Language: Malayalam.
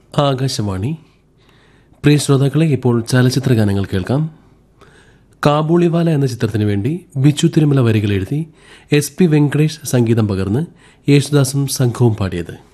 ആകാശവാണി. പ്രിയ ശ്രോതാക്കളെ, ഇപ്പോൾ ചലച്ചിത്ര ഗാനങ്ങൾ കേൾക്കാം. കാബൂളിവാല എന്ന ചിത്രത്തിനു വേണ്ടി ബിച്ചു തിരുമല വരികൾ എഴുതി SP വെങ്കടേഷ് സംഗീതം പകർന്ന് യേശുദാസും സംഘവും പാടിയത്.